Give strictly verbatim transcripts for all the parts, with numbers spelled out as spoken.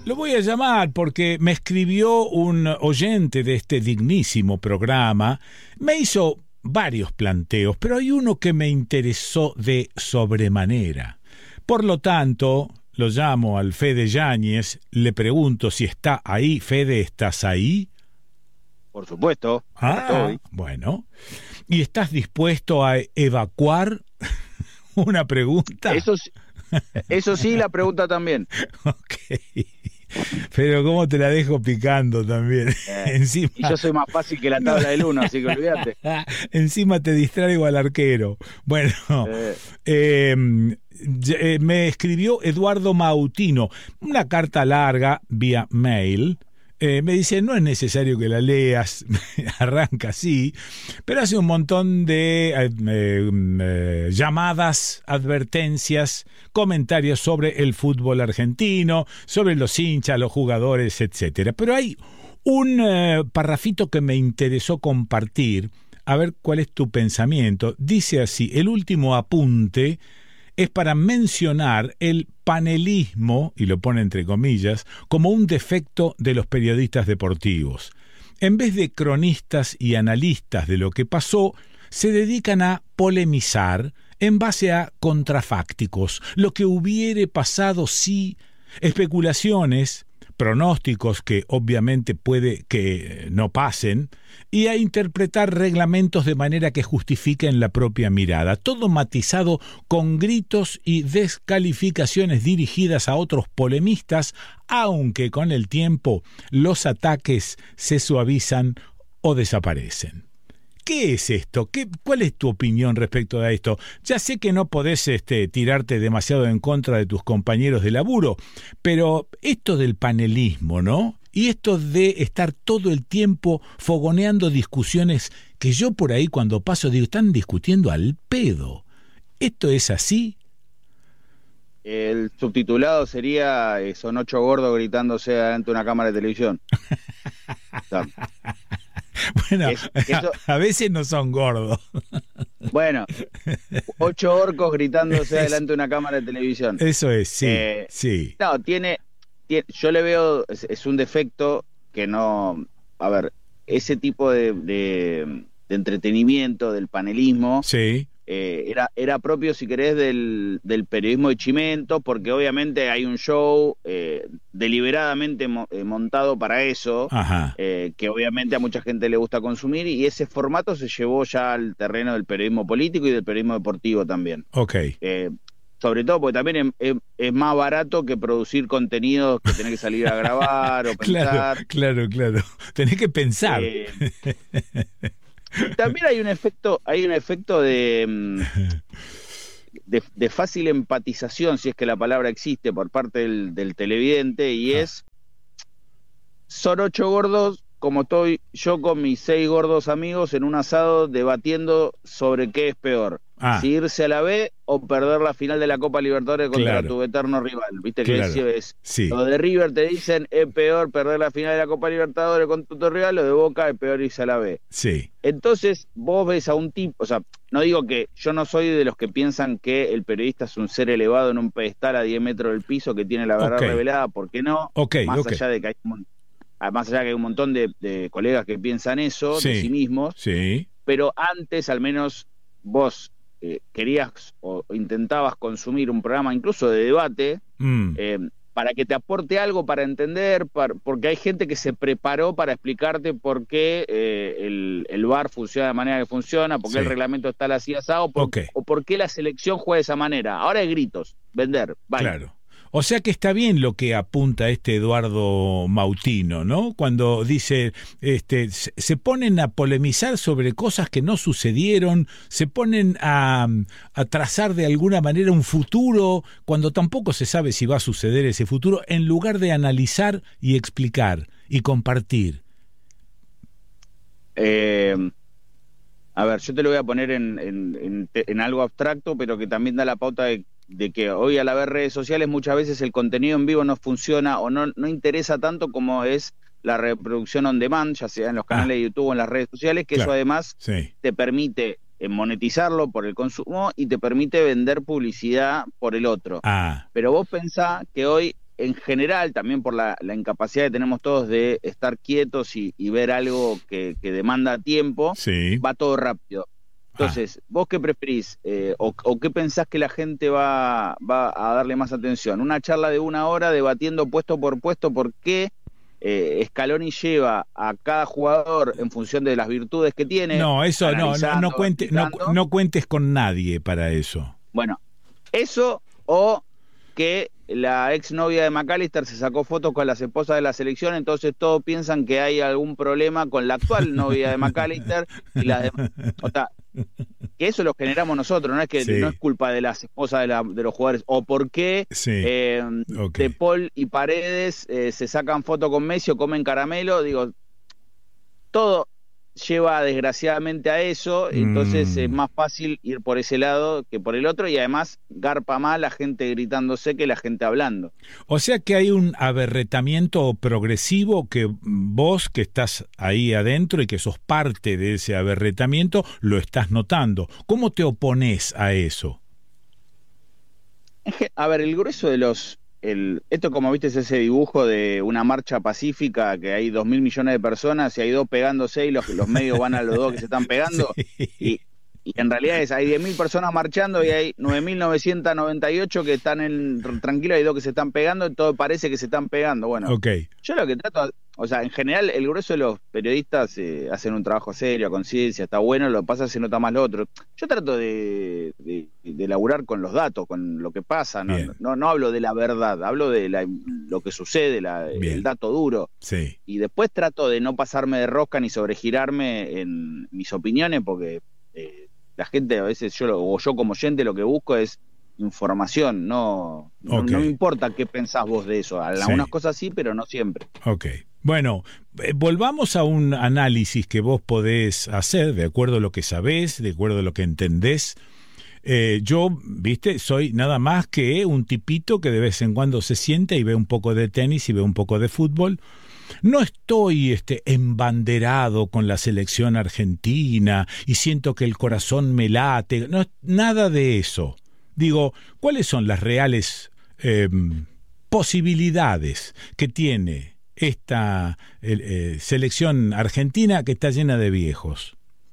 Lo voy a llamar porque me escribió un oyente de este dignísimo programa, me hizo varios planteos, pero hay uno que me interesó de sobremanera. Por lo tanto, lo llamo al Fede Yáñez, le pregunto si está ahí. Fede, ¿estás ahí? Por supuesto. Ah, estoy. Bueno. ¿Y estás dispuesto a evacuar? Una pregunta. Eso, eso sí, la pregunta también. Ok. Pero cómo te la dejo picando también. Eh, Encima... Y yo soy más fácil que la tabla no. del uno, así que olvídate. Encima te distraigo al arquero. Bueno, eh. Eh, eh, me escribió Eduardo Mautino una carta larga vía mail. Eh, me dice, no es necesario que la leas, arranca así, pero hace un montón de eh, eh, llamadas, advertencias, comentarios sobre el fútbol argentino, sobre los hinchas, los jugadores, etcétera. Pero hay un eh, parrafito que me interesó compartir, a ver cuál es tu pensamiento. Dice así, el último apunte es para mencionar el panelismo, y lo pone entre comillas, como un defecto de los periodistas deportivos. En vez de cronistas y analistas de lo que pasó, se dedican a polemizar en base a contrafácticos, lo que hubiere pasado si, especulaciones, pronósticos que obviamente puede que no pasen, y a interpretar reglamentos de manera que justifiquen la propia mirada, todo matizado con gritos y descalificaciones dirigidas a otros polemistas, aunque con el tiempo los ataques se suavizan o desaparecen. ¿Qué es esto? ¿Qué, ¿Cuál es tu opinión respecto a esto? Ya sé que no podés este, tirarte demasiado en contra de tus compañeros de laburo, pero esto del panelismo, ¿no? Y esto de estar todo el tiempo fogoneando discusiones que yo por ahí cuando paso digo, están discutiendo al pedo. ¿Esto es así? El subtitulado sería, eh, son ocho gordos gritándose delante de una cámara de televisión. O sea, Bueno, es, eso, a, a veces no son gordos. Bueno, ocho orcos gritándose delante de una cámara de televisión. Eso es, sí, eh, sí. No, tiene, tiene yo le veo, es, es un defecto que no, a ver, ese tipo de, de, de entretenimiento, del panelismo, sí. eh, era, era propio, si querés, del, del periodismo de Chimento, porque obviamente hay un show eh, deliberadamente mo, eh, montado para eso, eh, que obviamente a mucha gente le gusta consumir, y ese formato se llevó ya al terreno del periodismo político y del periodismo deportivo también. Ok. Eh, sobre todo porque también es, es, es más barato que producir contenidos que tenés que salir a grabar o pensar. Claro, claro, claro. Tenés que pensar. Eh, También hay un efecto, hay un efecto de, de, de fácil empatización, si es que la palabra existe, por parte del, del televidente, y ah. es, son ocho gordos, como estoy yo con mis seis gordos amigos en un asado debatiendo sobre qué es peor, ah. si irse a la B o perder la final de la Copa Libertadores contra claro. tu eterno rival. Viste que claro. es, sí. Los de River te dicen es peor perder la final de la Copa Libertadores contra tu rival, lo de Boca es peor irse a la B. Sí. Entonces vos ves a un tipo, o sea, no digo que yo no soy de los que piensan que el periodista es un ser elevado en un pedestal a diez metros del piso que tiene la verdad okay. revelada, ¿por qué no? Okay, más okay. allá de que hay un más allá que hay un montón de, de colegas que piensan eso, sí, de sí mismos, sí. pero antes al menos vos eh, querías o intentabas consumir un programa incluso de debate, mm. eh, para que te aporte algo para entender, para, porque hay gente que se preparó para explicarte por qué eh, el, el V A R funciona de manera que funciona, por qué sí. el reglamento está así asado, por, okay. o por qué la selección juega de esa manera. Ahora hay gritos, vender, vale. Claro. O sea que está bien lo que apunta este Eduardo Mautino, ¿no? Cuando dice, este, se ponen a polemizar sobre cosas que no sucedieron, se ponen a, a trazar de alguna manera un futuro, cuando tampoco se sabe si va a suceder ese futuro, en lugar de analizar y explicar y compartir. Eh, a ver, yo te lo voy a poner en, en, en, en algo abstracto, pero que también da la pauta de de que hoy al haber redes sociales muchas veces el contenido en vivo no funciona o no, no interesa tanto como es la reproducción on demand, ya sea en los canales ah, de YouTube o en las redes sociales, que claro, eso además sí. te permite monetizarlo por el consumo y te permite vender publicidad por el otro. Ah. Pero vos pensá que hoy en general, también por la, la incapacidad que tenemos todos de estar quietos y, y ver algo que, que demanda tiempo, sí. va todo rápido. Entonces, ah. ¿vos qué preferís? Eh, o, ¿O qué pensás que la gente va, va a darle más atención? ¿Una charla de una hora debatiendo puesto por puesto por qué eh, Scaloni lleva a cada jugador en función de las virtudes que tiene? No, eso no, no, no, cuente, no, no cuentes con nadie para eso. Bueno, eso o que la exnovia de McAllister se sacó fotos con las esposas de la selección, entonces todos piensan que hay algún problema con la actual novia de McAllister y la de... O sea, que eso lo generamos nosotros, no es que sí. no es culpa de las esposas de, la, de los jugadores, o por qué sí. eh, okay. De Paul y Paredes eh, se sacan fotos con Messi o comen caramelo, digo, todo lleva desgraciadamente a eso, entonces mm. es más fácil ir por ese lado que por el otro, y además garpa más la gente gritándose que la gente hablando. O sea que hay un aberretamiento progresivo que vos, que estás ahí adentro y que sos parte de ese aberretamiento, lo estás notando. ¿Cómo te opones a eso? A ver, el grueso de los... El, esto, como viste, es ese dibujo de una marcha pacífica que hay dos mil millones de personas y hay dos pegándose y los, los medios van a los dos que se están pegando. Sí. Y, y en realidad es, hay diez mil personas marchando y hay nueve mil novecientos noventa y ocho que están en tranquilos, hay dos que se están pegando y todo parece que se están pegando. Bueno, okay. Yo lo que trato, o sea, en general el grueso de los periodistas eh, hacen un trabajo serio, a conciencia, está bueno, lo que pasa se nota más lo otro. Yo trato de, de, de laburar con los datos, con lo que pasa, no, no, no hablo de la verdad, hablo de la, lo que sucede, la, el dato duro. Sí. Y después trato de no pasarme de rosca ni sobregirarme en mis opiniones, porque eh, la gente a veces, yo o yo como oyente, lo que busco es información, no, okay. no, no me importa qué pensás vos de eso. Algunas sí. cosas sí, pero no siempre. Ok. Bueno, eh, volvamos a un análisis que vos podés hacer de acuerdo a lo que sabés, de acuerdo a lo que entendés. Eh, yo, viste, soy nada más que un tipito que de vez en cuando se sienta y ve un poco de tenis y ve un poco de fútbol. No estoy este, embanderado con la selección argentina y siento que el corazón me late, no, nada de eso. Digo, ¿cuáles son las reales eh, posibilidades que tiene esta eh, selección argentina que está llena de viejos?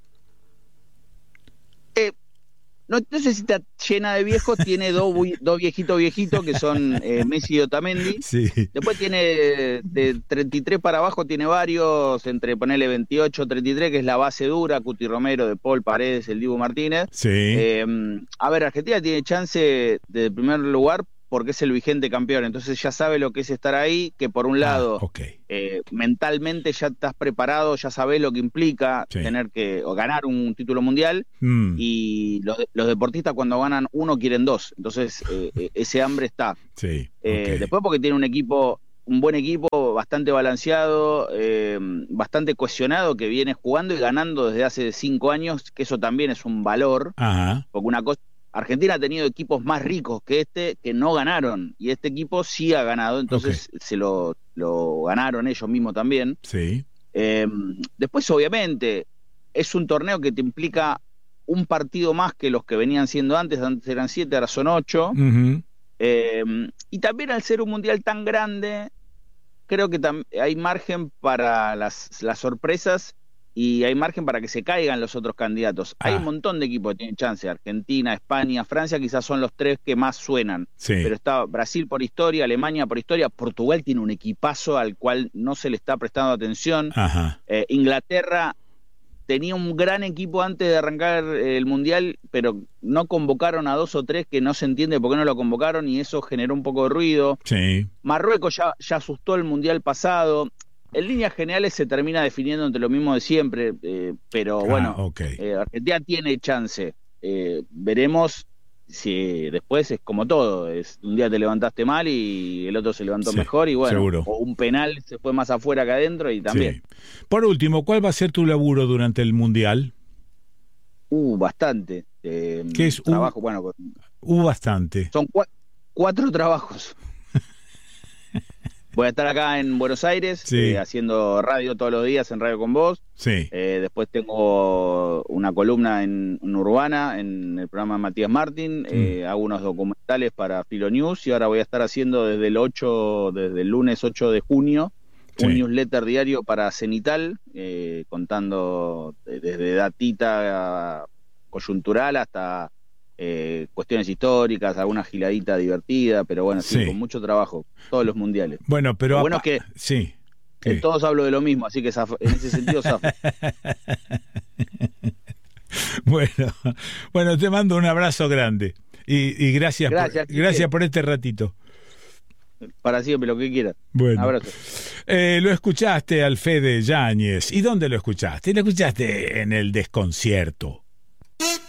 Eh, no, no sé si está llena de viejos, tiene dos, dos viejitos viejitos que son eh, Messi y Otamendi. Sí. Después tiene de, de treinta y tres para abajo, tiene varios, entre ponerle veintiocho, treinta y tres, que es la base dura, Cuti Romero, De Paul, Paredes, el Dibu Martínez. Sí. Eh, a ver, Argentina tiene chance de primer lugar porque es el vigente campeón, entonces ya sabe lo que es estar ahí, que por un lado, ah, okay. eh, mentalmente ya estás preparado, ya sabés lo que implica sí. tener que o ganar un título mundial, mm. y los, los deportistas cuando ganan uno quieren dos, entonces eh, ese hambre está. Sí. Eh, okay. Después porque tiene un equipo, un buen equipo, bastante balanceado, eh, bastante cohesionado, que viene jugando y ganando desde hace cinco años, que eso también es un valor, Ajá. porque una cosa, Argentina ha tenido equipos más ricos que este que no ganaron, y este equipo sí ha ganado, entonces okay. se lo, lo ganaron ellos mismos también. Sí. Eh, después, obviamente, es un torneo que te implica un partido más que los que venían siendo antes, antes eran siete, ahora son ocho. Uh-huh. Eh, y también al ser un mundial tan grande, creo que tam- hay margen para las, las sorpresas y hay margen para que se caigan los otros candidatos. Ah. Hay un montón de equipos que tienen chance, Argentina, España, Francia quizás son los tres que más suenan, sí. pero está Brasil por historia, Alemania por historia, Portugal tiene un equipazo al cual no se le está prestando atención, eh, Inglaterra tenía un gran equipo antes de arrancar el Mundial, pero no convocaron a dos o tres que no se entiende por qué no lo convocaron y eso generó un poco de ruido. Sí. Marruecos ya, ya asustó el Mundial pasado. En líneas generales se termina definiendo entre lo mismo de siempre, eh, pero bueno, ah, okay. eh, Argentina tiene chance. Eh, veremos si después es como todo, es un día te levantaste mal y el otro se levantó sí, mejor y bueno, seguro. O un penal se fue más afuera que adentro y también. Sí. Por último, ¿cuál va a ser tu laburo durante el Mundial? Uh, bastante. Eh, ¿Qué es? Trabajo, uh, bueno. Uh, bastante. Son cu- cuatro trabajos. Voy a estar acá en Buenos Aires, Sí. eh, haciendo radio todos los días en Radio con Vos. Sí. Eh, después tengo una columna en, en Urbana, en el programa Matías Martín. Eh, hago unos documentales para Filo News y ahora voy a estar haciendo desde el ocho, desde el lunes ocho de junio, Sí. un newsletter diario para Cenital, eh, contando desde datita coyuntural hasta eh, cuestiones históricas, alguna giladita divertida, pero bueno, sí, Sí. con mucho trabajo, todos los mundiales. Bueno, pero... Lo bueno apa- es que Sí. en ¿Qué? todos hablo de lo mismo, así que zafo- en ese sentido zafo. Bueno, bueno, te mando un abrazo grande y, y gracias, Gracias, por, Quique. gracias por este ratito. Para siempre, lo que quieras. Bueno, Un abrazo. eh, lo escuchaste al Fede Yáñez. ¿Y dónde lo escuchaste? Lo escuchaste en el Desconcierto.